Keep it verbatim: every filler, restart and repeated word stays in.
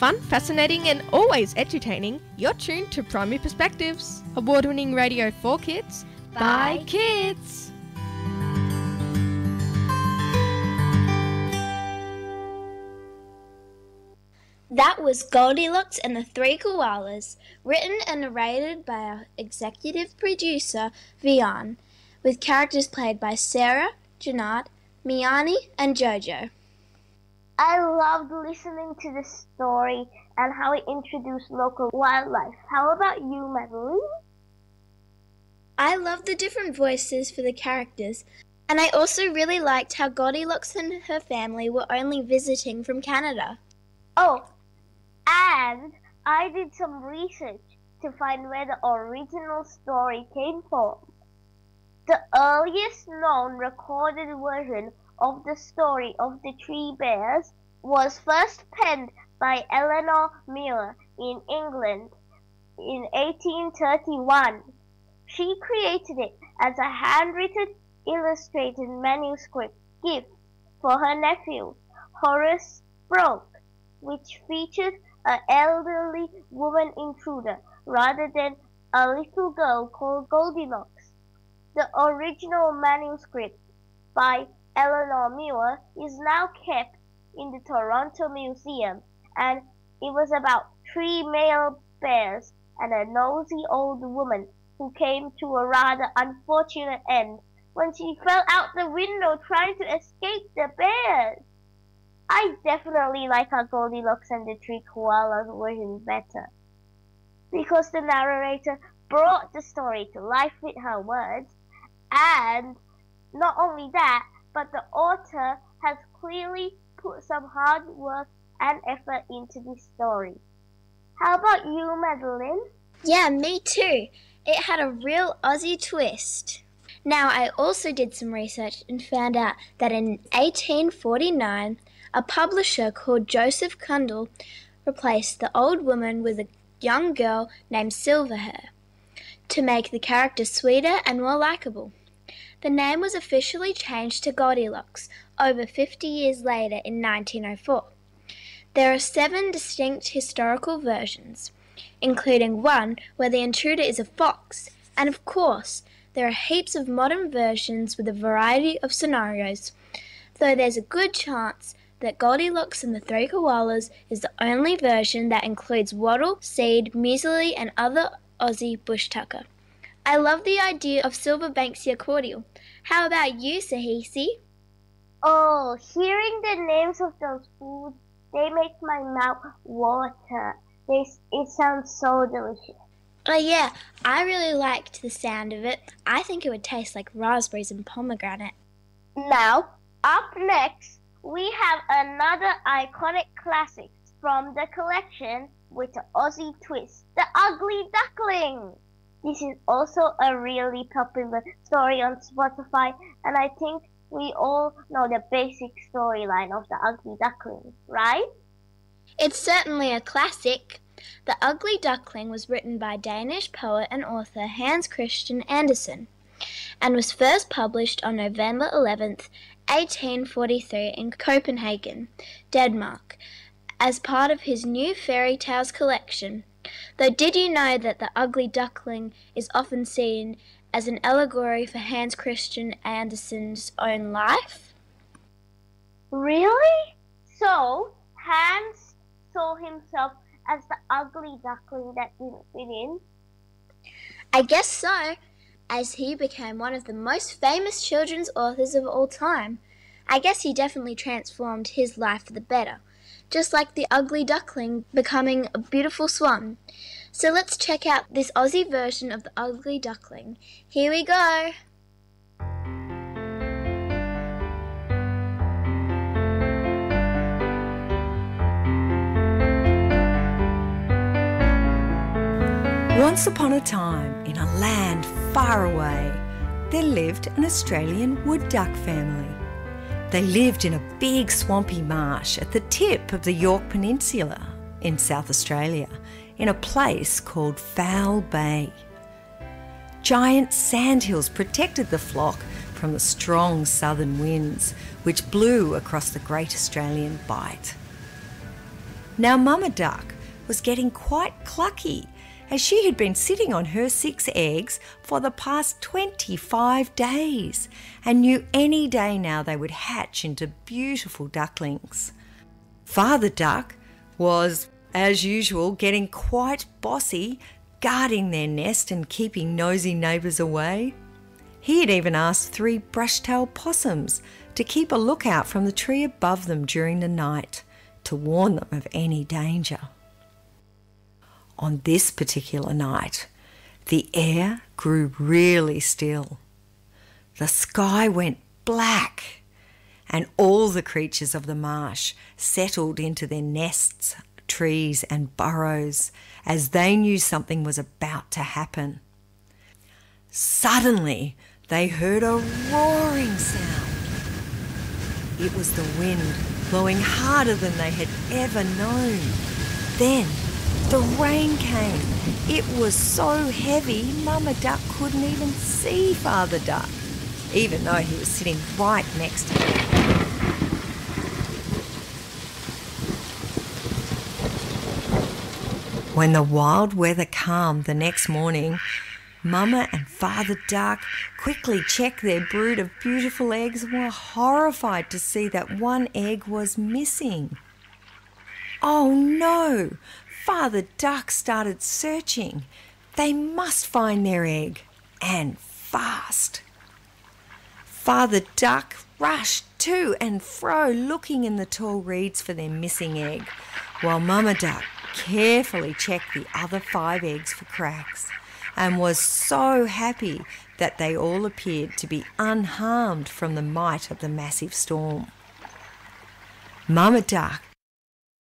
Fun, fascinating and always entertaining, you're tuned to Primary Perspectives. Award-winning radio for kids, by, by kids. That was Goldilocks and the Three Koalas, written and narrated by our executive producer, Vian, with characters played by Sarah, Janard, Miani and Jojo. I loved listening to the story and how it introduced local wildlife. How about you, Madeline? I loved the different voices for the characters, and I also really liked how Goldilocks and her family were only visiting from Canada. Oh, and I did some research to find where the original story came from. The earliest known recorded version of the story of the three bears was first penned by Eleanor Miller in England in eighteen thirty-one. She created it as a handwritten, illustrated manuscript gift for her nephew, Horace Broke, which featured an elderly woman intruder rather than a little girl called Goldilocks. The original manuscript by Eleanor Miller is now kept in the Toronto Museum, and it was about three male bears and a nosy old woman who came to a rather unfortunate end when she fell out the window trying to escape the bears. I definitely like our Goldilocks and the Three Koalas version better, because the narrator brought the story to life with her words, and not only that, but the author has clearly put some hard work and effort into this story. How about you, Madeline? Yeah, me too. It had a real Aussie twist. Now, I also did some research and found out that in eighteen forty-nine, a publisher called Joseph Cundall replaced the old woman with a young girl named Silverhair to make the character sweeter and more likeable. The name was officially changed to Goldilocks over fifty years later in nineteen oh four. There are seven distinct historical versions, including one where the intruder is a fox, and of course, there are heaps of modern versions with a variety of scenarios, though there's a good chance that Goldilocks and the Three Koalas is the only version that includes wattle, seed, muesli and other Aussie bush tucker. I love the idea of Silver Banksia cordial. How about you, Sahisi? Oh, hearing the names of those foods, they make my mouth water. They, it sounds so delicious. Oh yeah, I really liked the sound of it. I think it would taste like raspberries and pomegranate. Now, up next, we have another iconic classic from the collection with an Aussie twist, The Ugly Duckling. This is also a really popular story on Spotify, and I think we all know the basic storyline of The Ugly Duckling, right? It's certainly a classic. The Ugly Duckling was written by Danish poet and author Hans Christian Andersen and was first published on November eleventh, eighteen forty-three in Copenhagen, Denmark, as part of his new fairy tales collection. Though did you know that the Ugly Duckling is often seen as an allegory for Hans Christian Andersen's own life? Really? So, Hans saw himself as the ugly duckling that didn't fit in? I guess so, as he became one of the most famous children's authors of all time. I guess he definitely transformed his life for the better, just like the Ugly Duckling becoming a beautiful swan. So let's check out this Aussie version of the Ugly Duckling. Here we go! Once upon a time, in a land far away, there lived an Australian wood duck family. They lived in a big swampy marsh at the tip of the Yorke Peninsula in South Australia, in a place called Foul Bay. Giant sandhills protected the flock from the strong southern winds which blew across the Great Australian Bight. Now Mama Duck was getting quite clucky, as she had been sitting on her six eggs for the past twenty-five days and knew any day now they would hatch into beautiful ducklings. Father Duck was, as usual, getting quite bossy, guarding their nest and keeping nosy neighbours away. He had even asked three brush-tailed possums to keep a lookout from the tree above them during the night to warn them of any danger. On this particular night, the air grew really still. The sky went black, and all the creatures of the marsh settled into their nests, trees and burrows as they knew something was about to happen. Suddenly, they heard a roaring sound. It was the wind blowing harder than they had ever known. Then the rain came. It was so heavy, Mama Duck couldn't even see Father Duck, even though he was sitting right next to her. When the wild weather calmed the next morning, Mama and Father Duck quickly checked their brood of beautiful eggs and were horrified to see that one egg was missing. Oh no! Father Duck started searching. They must find their egg, and fast. Father Duck rushed to and fro looking in the tall reeds for their missing egg, while Mama Duck carefully checked the other five eggs for cracks, and was so happy that they all appeared to be unharmed from the might of the massive storm. Mama Duck